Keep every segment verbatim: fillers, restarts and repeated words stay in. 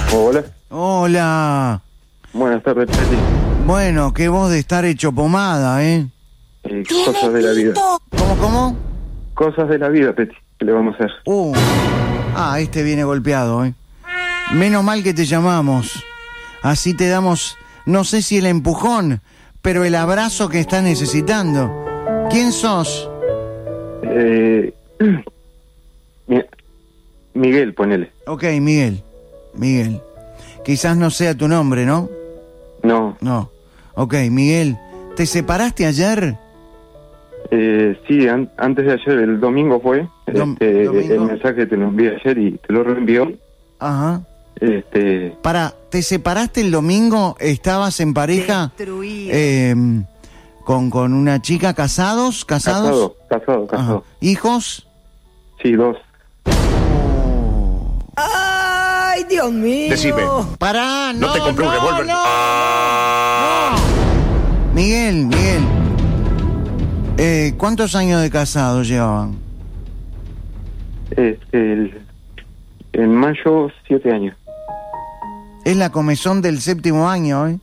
Hola. Hola. Buenas tardes, Peti. Bueno, qué voz de estar hecho pomada, ¿eh? Eh, cosas de la vida. ¿Cómo, cómo? Cosas de la vida, Peti. ¿Qué le vamos a hacer? Uh. Ah, este viene golpeado, ¿eh? Menos mal que te llamamos. Así te damos, no sé si el empujón, pero el abrazo que estás necesitando. ¿Quién sos? Eh, mi- Miguel, ponele. Ok, Miguel. Miguel. Quizás no sea tu nombre, ¿no? No. No. Ok, Miguel. ¿Te separaste ayer? Eh, sí, an- antes de ayer, el domingo fue. Dom- este, domingo. El mensaje te lo envié ayer y te lo reenvió. Ajá. Este, Para, ¿te separaste el domingo? ¿Estabas en pareja eh, con, con una chica? ¿Casados? ¿Casados? casado, casado, casado. Ajá. ¿Hijos? Sí, dos. ¡Ay, Dios mío! Decime. Pará, no, No te compré un no, revólver. no, no. Miguel, Miguel. Eh, ¿Cuántos años de casado llevaban? Este, el, en mayo, siete años. Es la comezón del séptimo año, ¿eh?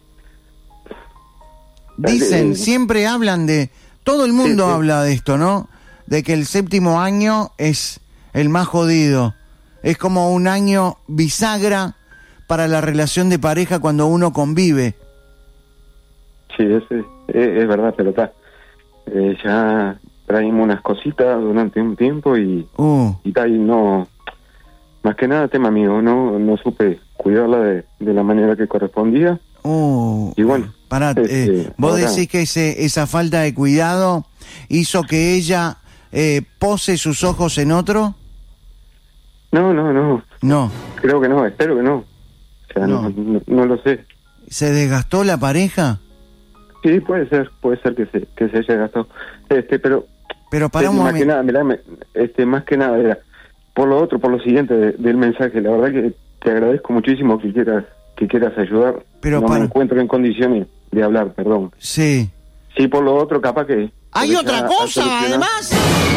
Dicen, Eh, siempre hablan de... Todo el mundo sí, sí. habla de esto, ¿no? De que el séptimo año es el más jodido. Es como un año bisagra para la relación de pareja cuando uno convive. Sí, es, es, es verdad, pero está. Eh, ya traímos unas cositas durante un tiempo y, Uh, y tal, y no... Más que nada, tema mío, no, no supe cuidarla de, de la manera que correspondía. uh. Y bueno, Pará, este, eh, vos ahora- decís que ese, esa falta de cuidado hizo que ella eh, pose sus ojos en otro. No, no, no, No. creo que no, espero que no. O sea, No. no, no, no lo sé. ¿Se desgastó la pareja? Sí, puede ser, puede ser que se, que se haya gastado. Este, pero... Pero para un más que momento... nada, mirá, me- este, más que nada era por lo otro, por lo siguiente de- del mensaje. La verdad que te agradezco muchísimo que quieras que quieras ayudar. Pero no para- me encuentro en condiciones de hablar, perdón. Sí. Sí, por lo otro, capaz que... Hay porque otra ya cosa, al solucionar- además.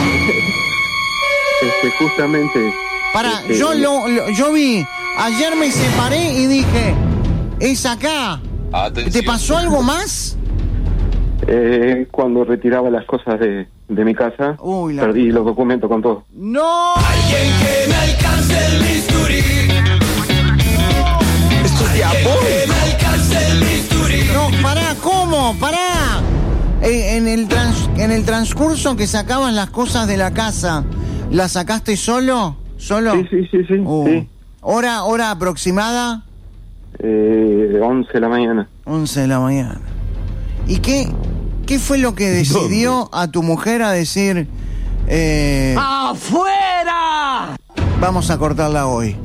Este, justamente... Para, este, yo lo, lo- yo vi, ayer me separé y dije, es acá. ¿Te pasó algo más? eh, cuando retiraba las cosas de, de mi casa, Uy, la perdí los documentos con todo. No. Alguien que me alcance el bisturí. Esto es de amor. Que me alcance el bisturí. No, pará, ¿cómo? Pará. Eh, en, el trans- en el transcurso que sacaban las cosas de la casa, ¿las sacaste solo? ¿Solo? Sí, sí, sí, sí. Uh. sí. ¿Hora, hora aproximada? Eh, once de la mañana. once de la mañana. ¿Y qué, qué fue lo que decidió a tu mujer a decir, eh, ¡Afuera! vamos a cortarla hoy?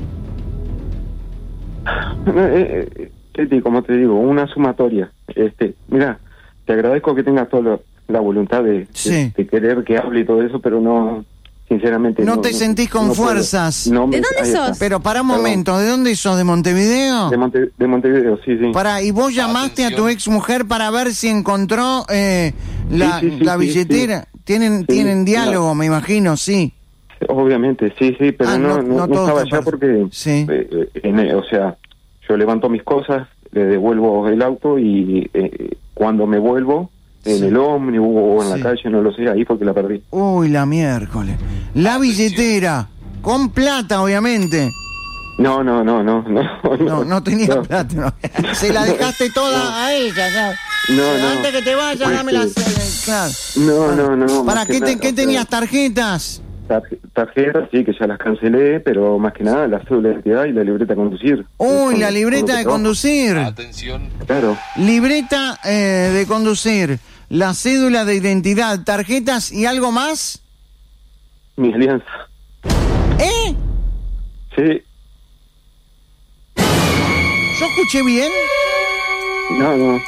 Eh, eh, Teti, como te digo, una sumatoria. Este, mira, te agradezco que tengas toda la voluntad de, Sí. de, de querer que hable y todo eso, pero no, sinceramente... No te sentís con no puedo. fuerzas. No me- ¿De dónde ahí está. sos? Pero para un Perdón. momento, ¿de dónde sos? ¿De Montevideo? De, Monte- de Montevideo, sí, sí. Para, ¿y vos llamaste a tu ex mujer para ver si encontró eh, la, Sí, sí, sí, la sí, billetera? Tienen, Sí, tienen diálogo, no. me imagino, sí. Obviamente, sí, sí, pero Ah, no, no- no, no no todo estaba está allá per- porque, Sí. eh, eh, en- eh, o sea, yo levanto mis cosas, le devuelvo el auto y eh, cuando me vuelvo, en Sí. el ómnibus o en Sí. la calle, no lo sé, ahí fue que la perdí. Uy, la miércoles. La billetera, con plata, obviamente. No, no, no, no, no. No, no tenía no. plata. no. Se la dejaste toda a ella, ya. No, no. Antes que te vayas, Pues, dame la... eh, Claro. No, no, no. ¿Para más que qué, te, nada, qué o sea, tenías? ¿Tarjetas? tarje- Tarjetas, sí, que ya las cancelé, pero más que nada la cédula de identidad y la libreta de conducir. Uy, Con- la con libreta lo que de trabajo. conducir. Claro. Libreta eh, de conducir, la cédula de identidad, tarjetas y algo más. Mi alianza. ¿Eh? Sí. ¿Yo escuché bien? No, no.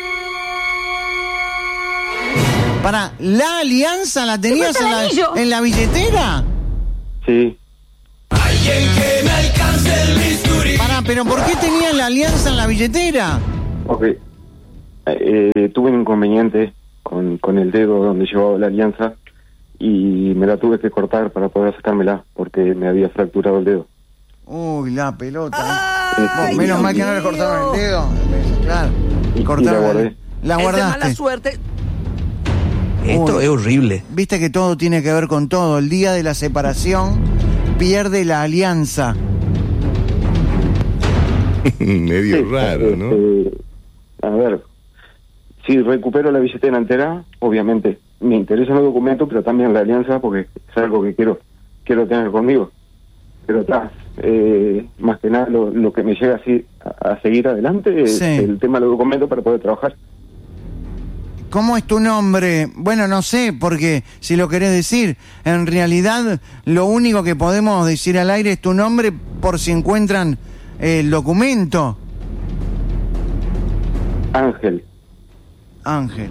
Para, ¿la alianza la tenías en la, anillo? en la billetera? Sí. Alguien que me alcance el bisturí. Para, pero ¿por qué tenías la alianza en la billetera? Ok. Eh, tuve un inconveniente con, con el dedo donde llevaba la alianza y me la tuve que cortar para poder sacármela porque me había fracturado el dedo. Uy, la pelota. Ay, Menos Dios mal que no le mío. cortaron el dedo. Claro. Y- y Cortaron la el- guardé. La Es de mala guardaste. suerte. Esto Uy. es horrible. Viste que todo tiene que ver con todo. El día de la separación pierde la alianza. Medio Sí, raro, ¿no? este, a ver, si recupero la billetera entera, obviamente me interesan los documentos, pero también la alianza, porque es algo que quiero quiero tener conmigo. Pero está, eh, más que nada lo, lo que me llega así a, a seguir adelante es Sí. el tema de los documentos para poder trabajar. ¿Cómo es tu nombre? Bueno, no sé, porque si lo querés decir, en realidad lo único que podemos decir al aire es tu nombre por si encuentran el documento. Ángel, Ángel.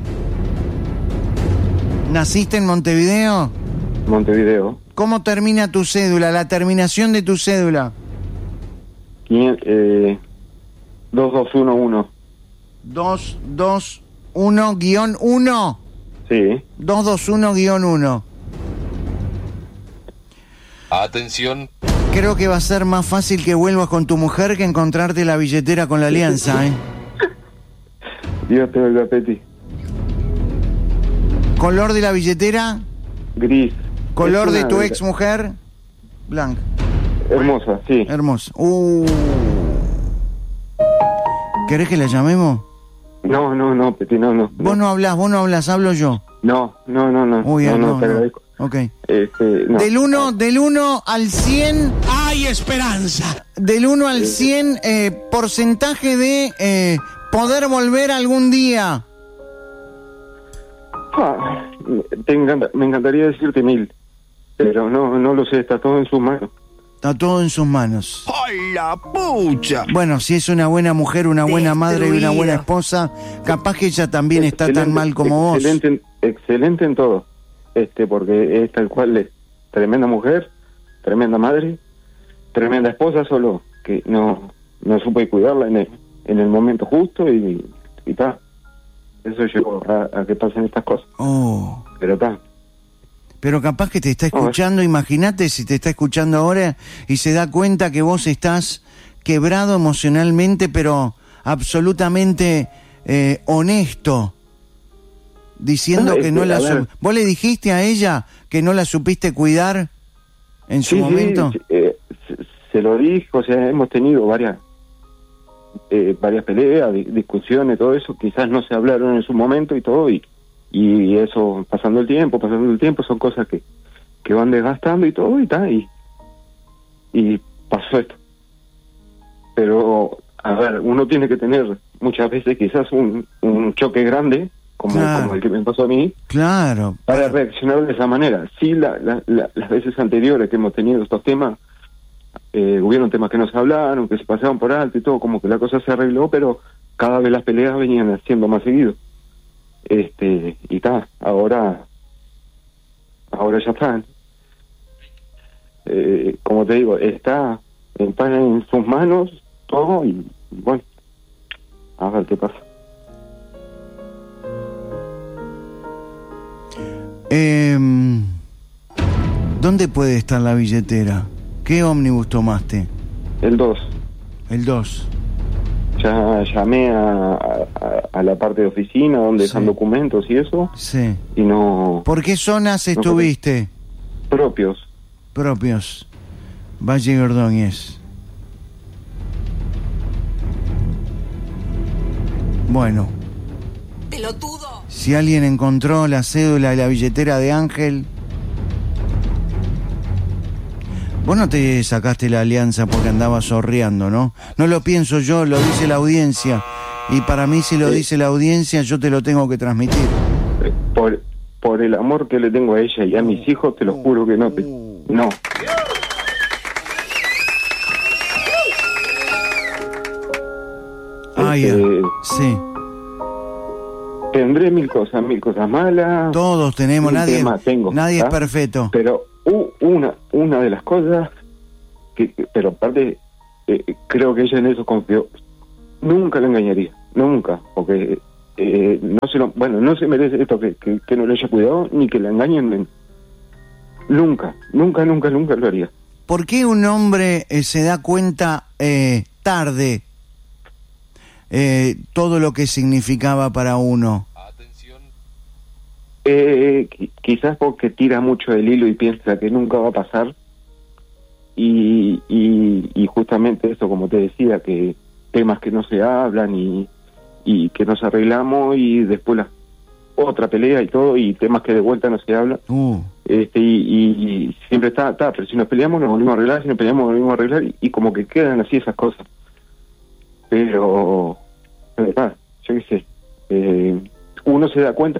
¿Naciste en Montevideo? Montevideo, ¿Cómo termina tu cédula? La terminación de tu cédula. quinientos, eh, dos dos uno uno. dos dos uno guión uno. Sí, dos dos uno guión uno. Atención. Creo que va a ser más fácil que vuelvas con tu mujer que encontrarte la billetera con la alianza, ¿eh? Dios te oiga, Peti. ¿Color de la billetera? Gris. ¿Color Es de una tu de- ex mujer? Blanca. Hermosa, sí. Hermosa. Uh. ¿Querés que la llamemos? No, no, no, Peti, no, no. Vos no hablás, vos no hablás, hablo yo. No, no, no, no. Uy, no, ah, no, no, te no. agradezco. Ok. Este, no. Del uno, del uno al cien, ¡Hay esperanza! del uno al cien, eh, porcentaje de eh, poder volver algún día. Ah, te encanta- me encantaría decirte mil, pero no, no lo sé, está todo en sus manos. Está todo en sus manos. ¡Ay, la pucha! Bueno, si es una buena mujer, una buena madre y una buena Destruida. esposa, capaz que ella también está tan Excelente, mal como vos. excelente, en- excelente en todo, este, porque es tal cual, es tremenda mujer, tremenda madre, tremenda esposa, solo que no, no supe cuidarla en el, en el momento justo y y ta. Eso llegó a, a que pasen estas cosas, Oh, pero ta. pero capaz que te está escuchando, imagínate si te está escuchando ahora y se da cuenta que vos estás quebrado emocionalmente, pero absolutamente eh, honesto, diciendo Ah, que este, no la... a ver. su- ¿Vos le dijiste a ella que no la supiste cuidar en su Sí, momento? sí, eh, se, se lo dijo, o sea, hemos tenido varias eh, varias peleas, di- discusiones, todo eso, quizás no se hablaron en su momento y todo, y, y eso, pasando el tiempo, pasando el tiempo, son cosas que, que van desgastando y todo, y tal, y, y pasó esto. Pero, a ver, uno tiene que tener muchas veces quizás un, un choque grande, como, Claro. como el que me pasó a mí, Claro. para reaccionar de esa manera. Sí, la, la, la- las veces anteriores que hemos tenido estos temas, eh, hubieron temas que no se hablaron, que se pasaban por alto y todo, como que la cosa se arregló, pero cada vez las peleas venían siendo más seguido. Este, y está, ahora, ahora ya están. Eh, como te digo, está, está en sus manos todo y, y bueno, a ver qué pasa. Eh, ¿Dónde puede estar la billetera? ¿Qué ómnibus tomaste? El dos. El dos. Ya llamé a, a, a la parte de oficina donde Sí. dejan documentos y eso, Sí. y no... ¿Por qué zonas estuviste? propios. Propios. Valle y Ordóñez. Bueno, Pelotudo. si alguien encontró la cédula y la billetera de Ángel, vos no te sacaste la alianza porque andabas zorreando, ¿no? No lo pienso yo, lo dice la audiencia. Y para mí, si lo Sí. dice la audiencia, yo te lo tengo que transmitir. Eh, Por, por el amor que le tengo a ella y a mis hijos, te lo juro que no. te- No. Ah, ya. Este, Sí. tendré mil cosas, mil cosas malas. Todos tenemos, Un nadie, tema tengo, nadie es ¿ah? perfecto. Pero u- una una de las cosas, que, que- pero aparte, eh, creo que ella en eso confió. Nunca la engañaría, nunca, porque eh, no se lo, bueno, no se merece esto que, que, que no le haya cuidado, ni que la engañen. men. Nunca, nunca, nunca, nunca lo haría. ¿Por qué un hombre eh, se da cuenta eh, tarde eh, todo lo que significaba para uno? Atención. Eh, qui- quizás porque tira mucho del hilo y piensa que nunca va a pasar. Y, y, y justamente eso, como te decía, que temas que no se hablan y, y que nos arreglamos y después la otra pelea y todo, y temas que de vuelta no se hablan. Uh, Este, y, y, y siempre está, está, pero si nos peleamos nos volvimos a arreglar, si nos peleamos nos volvimos a arreglar, y, y como que quedan así esas cosas. Pero, pero está, yo qué sé, eh, uno se da cuenta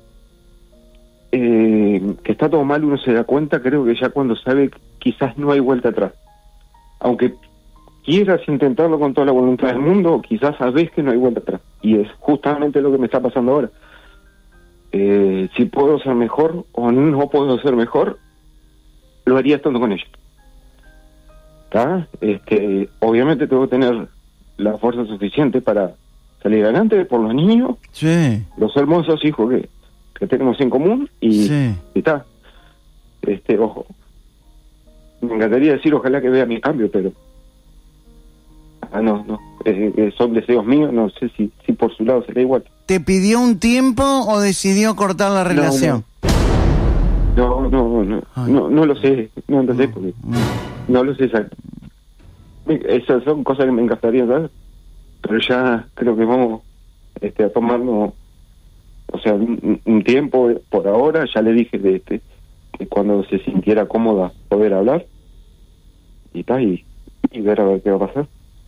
eh, que está todo mal, uno se da cuenta, creo que ya cuando sabe que quizás no hay vuelta atrás. Aunque quieras intentarlo con toda la voluntad del mundo, quizás sabes que no hay vuelta atrás. Y es justamente lo que me está pasando ahora. Eh, si puedo ser mejor o no puedo ser mejor, lo haría estando con ella. ¿Está? Este, obviamente tengo que tener la fuerza suficiente para salir adelante por los niños, sí, los hermosos hijos que, que tenemos en común, y sí. está. Este, ojo, me encantaría decir ojalá que vea mi cambio, pero ah, no, no, eh, eh, son deseos míos, no sé si, si por su lado será igual. ¿Te pidió un tiempo o decidió cortar la relación? No, no, no, Ay. no, no lo sé, no lo sé, porque Mm. no lo sé exacto. Esas son cosas que me encantaría saber, pero ya creo que vamos este, a tomarnos, o sea, un, un tiempo por ahora. Ya le dije de este, que cuando se sintiera cómoda poder hablar, y tal, y, y ver a ver qué va a pasar.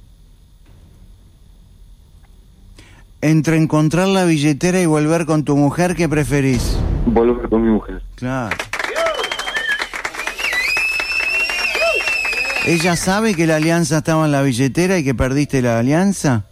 Entre encontrar la billetera y volver con tu mujer, ¿qué preferís? Volver con mi mujer. Claro. ¿Ella sabe que la alianza estaba en la billetera y que perdiste la alianza?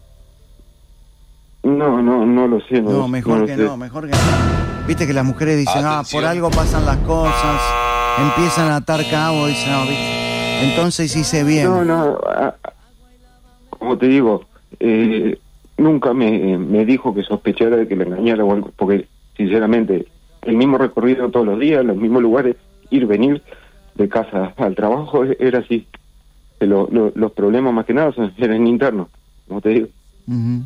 No, no, no lo sé. No, No, lo- mejor no lo que sé. no, mejor que no. Viste que las mujeres dicen, ah, Atención. por algo pasan las cosas, empiezan a atar cabos, dicen, no, ¿viste? Entonces hice bien. No, no, a- a- como te digo, eh, nunca me, me dijo que sospechara de que le engañara o algo, porque sinceramente el mismo recorrido todos los días, los mismos lugares, ir, venir de casa al trabajo, e- era así. Lo- lo- los problemas más que nada son, eran internos, como te digo. Ujú.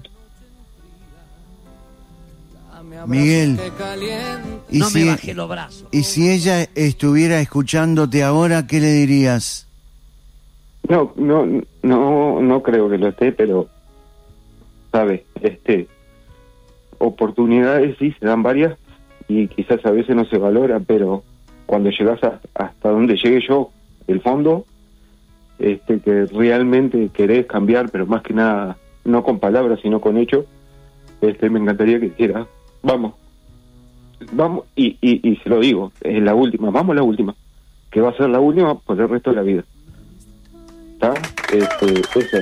Miguel, ¿y No si, me bajé los brazos. y si ella estuviera escuchándote ahora, qué le dirías? No, no, no, no creo que lo esté, pero sabes, este, oportunidades sí se dan varias y quizás a veces no se valora, pero cuando llegas a- hasta donde llegué yo, el fondo, este, que realmente querés cambiar, pero más que nada no con palabras sino con hechos, este, me encantaría que dijera, vamos, vamos, y, y, y se lo digo, es la última, vamos la última, que va a ser la última por el resto de la vida. ¿Está? Este, eso.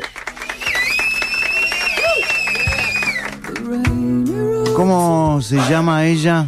¿Cómo se llama ella?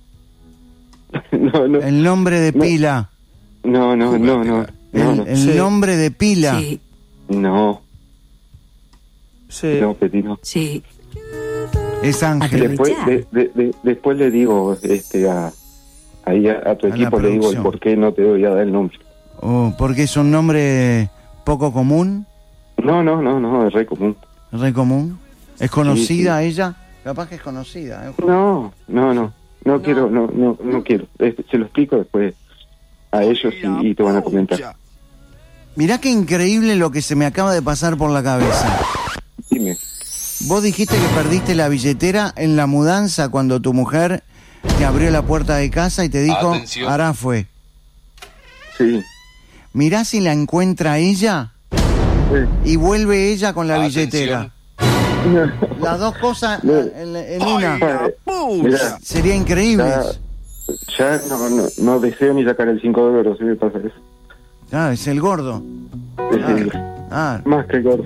no, no, El nombre de No. pila. no, no, no, no, El, no, no, el Sí. nombre de pila. Sí, no, Sí. no, Peti, no. sí. Es Ángel. Después, de, de, de- después le digo, este, a, ahí a, a tu A la equipo le digo el producción. por qué no te doy a dar el nombre. Oh, porque es un nombre poco común, No, no, no, no, es re común. re común. ¿Es conocida sí. ella? Capaz que es conocida. ¿eh? No, no, no, no quiero, no, no, no quiero. Este, se lo explico después a ellos y, y te van a comentar. Mirá qué increíble lo que se me acaba de pasar por la cabeza. Dime. Vos dijiste que perdiste la billetera en la mudanza cuando tu mujer te abrió la puerta de casa y te dijo, Atención. Ará fue. Sí. Mirá si la encuentra ella Sí. y vuelve ella con la Atención. billetera. Las dos cosas No. en, en una. Eh, Mira, Sería increíble. ya, ya no, no, no deseo ni sacar el cinco de oro si me pasa eso. Ah, es el gordo. Es Ah. el- Ah, más que gordo.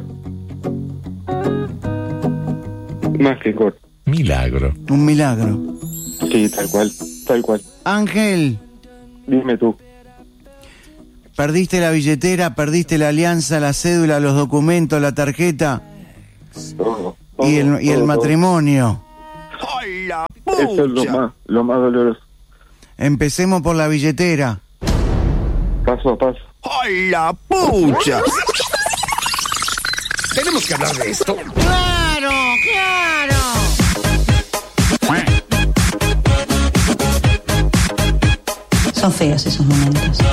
Más que gordo. Milagro. un milagro. Sí, tal cual, tal cual. Ángel, Dime tú. perdiste la billetera, perdiste la alianza, la cédula, los documentos, la tarjeta Todo, y todo, el, y el todo, matrimonio. ¡Ay, la todo. Eso es lo pucha! más, lo más doloroso. Empecemos por la billetera. Paso a paso. ¡Ay, la pucha! Tenemos que hablar de esto. ¡Claro, claro! Son feos esos momentos.